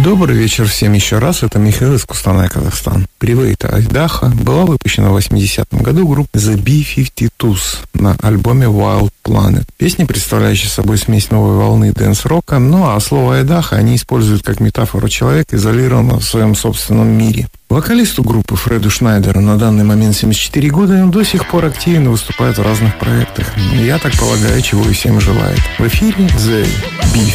Добрый вечер всем еще раз. Это Михаил из Кустаная, Казахстан. Привет, Айдаха была выпущена в 80-м году группой The B-52s на альбоме Wild Planet. Песни, представляющие собой смесь новой волны дэнс-рока, ну а слово Айдаха они используют как метафору человека, изолированного в своем собственном мире. Вокалисту группы Фреду Шнайдеру на данный момент 74 года, и он до сих пор активно выступает в разных проектах. Я так полагаю, чего и всем желает. В эфире The B